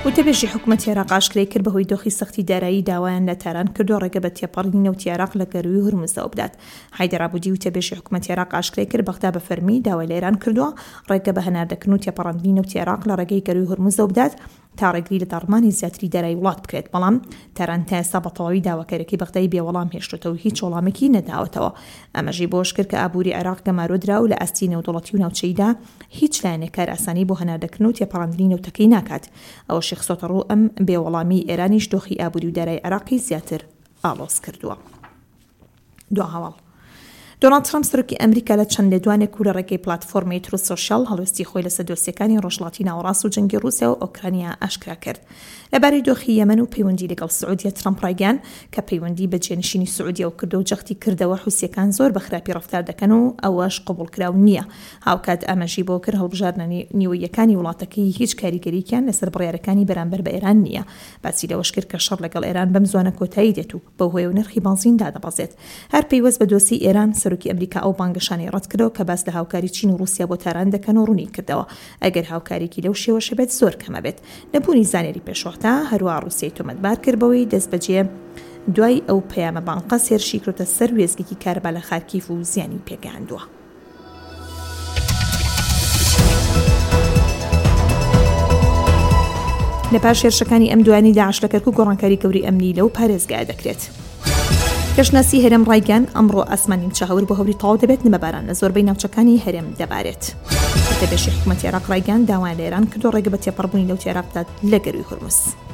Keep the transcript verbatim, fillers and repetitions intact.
وتەبێژی حکوومەتی عێراق ئاشکرای کرد بەهۆی دۆخی سەختی دارایی داوایان لە تاران کردو ڕێگە بە تێپەڕینی نەوتی عێراق لە گەروی هورمزەوە بدات. حەیدەر عەبوودی وتەبێژی حکوومەتی عێراق ئاشکرای کرد بەغدا بە فەرمی داوای لە ئێران کردووە ڕێگە بە هەناردەکردن و تێپەڕاندنی نەوتی عێراق لە ڕێگەی گەروی هورمزەوە بدات تا ڕێگری لە داڕمانی زیاتری دارایی وڵات بکرێت. بەڵام تاران تا ئێستا بە تەواوی داواکاریەکەی بەغدای بێوەڵام هێشتوتەوە هیچ وەڵامێکی نەداوەتەوە. ئەمەژی بۆش کرد کە ئابووری عێراق گەمارۆدرا و لە ئەستی نێودوڵەتی و ناوچەیدا هیچ لایەنێک کار ئاسانی بۆ هەناردەکردن و تێپەڕاندنی نەوتەکەی ناکات. ئەوەشی خسۆتە ڕوو ئەم بێوەڵامی ئێرانیش دۆخی ئابووری و دارایی عێراقی زیاتر ئاڵۆز کردووە. دو هەواڵ دۆناڵد ترامپ سەرۆکی ئەمریکا لە چەند لێدوانێک و لە ڕێگەی پلاتفۆرمی تروث سۆشیال هەڵوێستی خۆی لەسەر دۆسیەکانی ڕۆژهەڵاتی ناوەڕاست و جەنگی رووسیا و ئۆکرانیا ئاشکرا کرد. لەبارەی دۆخی یەمەن و پەیوەندی لەگەڵ سعودیە ترامپ ڕایگەیاند کە پەیوەندی بە جێنشینی سعودیە و کردو و جەختی کردەوە حوسیەکان زۆر بە خراپی ڕەفتار دەکەن و ئەوەش قبوڵکراو نییە. هاوکات ئەمەژی بۆ کرد هەڵبژاردننی نیوەیەکانی وڵاتەکەی هیچ کاریگەرییان لەسەر بڕیارەکانی بەرامبەر بە ئێران نییە. باسی لەوەش کرد کە شەڕ لەگەڵ ئێران بەم زوانە کۆتایی دێت و بە هۆی و نرخی بازین دادەبەزێت. هەر پەیوەست بە دۆسی ئێران سەرۆکی ئەمریکا ئەو بانگەشانەی ڕەت کردەوە کە باس لە هاوکاری چین و رووسیا بۆ تاران دەکەن و ڕوونی کردەوە. ئەگەر هاوکاریکی لەو شێوەشە بێت زۆر کەمە بێت. نەبوونی زانێری پێشوەختە هەروە رووسیای تۆمەتبار کردبەوەی دەست بەجێ دوای ئەو پەیامە بانقە سێرشی کردوتە سەر وێزگێکی کاربا لە خارکیف و زیانی پێگەیاندووە. لە پاش هێرشەکانی ئەم دوانی داعش لە کەرکووک گۆڕانکاری گەوری ئەمنی لەو پارێزگایە دەکرێت. گەشتناسی هەرێم ڕایگەیاند ئەمڕۆ ئاسمانی مچەهەور بۆ هەوری تەواو دەبێت نمەباران لە زۆربەی ناوچەکانی هەرێم دەبارێت. وتەبێژی حکوومەتی عێراق ڕایگەیاند داوایان لە ئێران کردو ڕێگە بە تێپەڕبوونی نەوتی عێراق بدات لە گەروی هورمز.